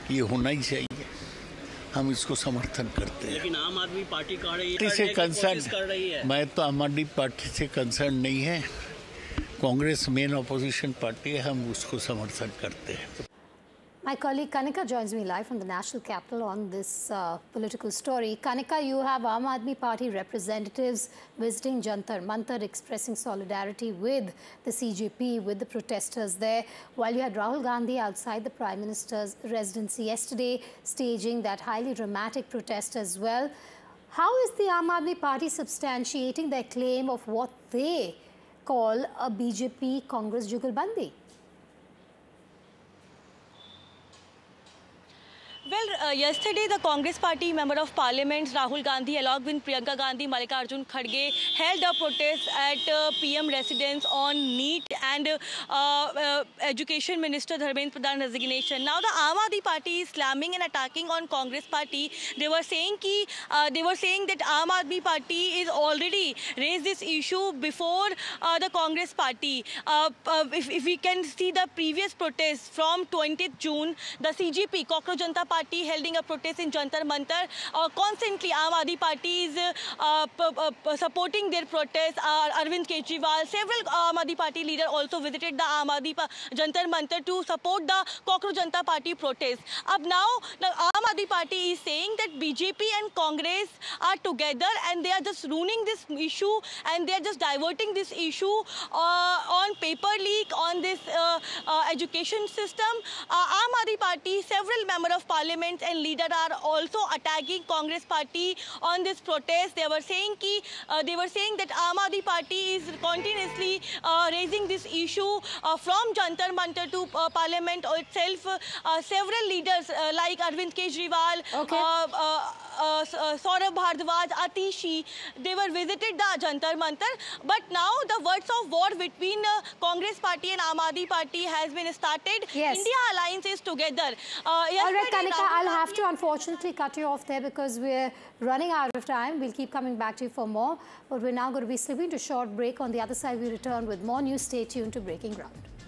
ये होना ही चाहिए, हम इसको समर्थन करते हैं। लेकिन आम आदमी पार्टी से कंसर्न कर रही है। मैं तो आम आदमी पार्टी से कंसर्न नहीं है, कांग्रेस मेन ऑपोजिशन पार्टी है, हम उसको समर्थन करते हैं। My colleague Kanika joins me live from the National Capital on this political story. Kanika, you have Aam Aadmi Party representatives visiting Jantar Mantar, expressing solidarity with the CJP, with the protesters there, while you had Rahul Gandhi outside the Prime Minister's residence yesterday, staging that highly dramatic protest as well. How is the Aam Aadmi Party substantiating their claim of what they call a BJP Congress Jugalbandi? Well, yesterday the Congress Party Member of Parliament Rahul Gandhi along with Priyanka Gandhi, Mallikarjun Kharge held a protest at PM residence on NEET and Education Minister Dharmendra Pradhan resignation. Now the Aam Aadmi Party is slamming and attacking on Congress Party. They were saying that Aam Aadmi Party is already raised this issue before the Congress Party. If we can see the previous protest from 20th June, the CGP, Cockroach Janata Party, holding a protest in Jantar Mantar. Constantly, Aam Aadmi Party is supporting their protest. Arvind Kejriwal, several Aam Aadmi Party leaders also visited the Jantar Mantar to support the Cockroach Janata Party protest. Now, the Aam Aadmi Party is saying that BJP and Congress are together and they are just ruining this issue and they are just diverting this issue on paper leak, on this education system. Aam Aadmi Party, several members of parliament and leaders are also attacking Congress Party on this protest. They were saying that Aam Aadmi Party is continuously raising this issue from Jantar Mantar to Parliament itself. Several leaders like Arvind Kejriwal, Saurabh Bhardwaj, Atishi, they were visited the Jantar Mantar. But now the words of war between Congress Party and Aam Aadmi Party has been started. Yes. India Alliance is together. All right, Kanika, I'll have to unfortunately cut you off there because we're running out of time. We'll keep coming back to you for more. But we're now going to be slipping to a short break. On the other side, we return with more news. Stay tuned to Breaking Ground.